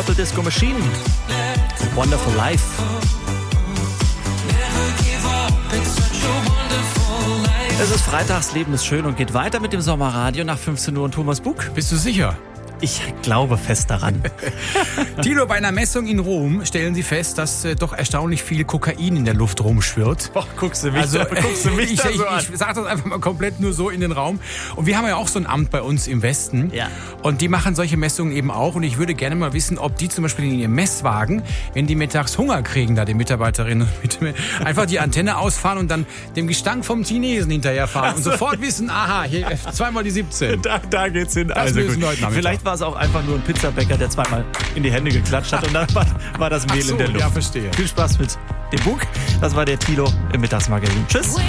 Purple Disco Machine. Wonderful Life. Es ist freitags, Leben ist schön und geht weiter mit dem Sommerradio nach 15 Uhr und Thomas Buck. Bist du sicher? Ich glaube fest daran. Thilo, bei einer Messung in Rom stellen sie fest, dass doch erstaunlich viel Kokain in der Luft rumschwirrt. Boah, guckst du mich Also, da so an. ich sage das einfach mal komplett nur so in den Raum. Und wir haben ja auch so ein Amt bei uns im Westen. Ja. Und die machen solche Messungen eben auch. Und ich würde gerne mal wissen, ob die zum Beispiel in ihrem Messwagen, wenn die mittags Hunger kriegen, da die Mitarbeiterinnen, einfach die Antenne ausfahren und dann dem Gestank vom Chinesen hinterherfahren und sofort wissen, aha, hier zweimal die 17. Da geht's hin. Das Also lösen gut. wir heute Nachmittag. Vielleicht war es auch einfach nur ein Pizzabäcker, der zweimal in die Hände geklatscht hat und dann war das Mehl Ach so, in der Luft. ja, verstehe. Viel Spaß mit dem Bug. Das war der Thilo im Mittagsmagazin. Tschüss.